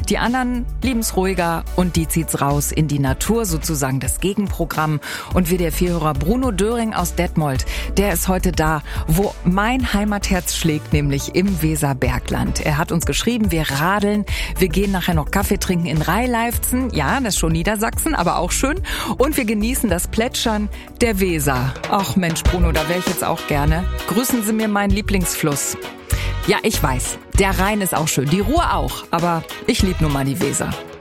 Die anderen lieben's ruhiger und die zieht's raus in die Natur, sozusagen das Gegenprogramm. Und wie der Vielhörer Bruno Döring aus Detmold, der ist heute da, wo mein Heimatherz schlägt, nämlich im Weserbergland. Er hat uns geschrieben, wir radeln, wir gehen nachher noch Kaffee trinken in Rheileifzen. Ja, das ist schon Niedersachsen, aber auch schön. Und wir genießen das Plätschern der Weser. Ach Mensch, Bruno, da wäre ich jetzt auch gerne. Grüßen Sie mir meinen Lieblingsfluss. Ja, ich weiß, der Rhein ist auch schön, die Ruhr auch, aber ich lieb nun mal die Weser.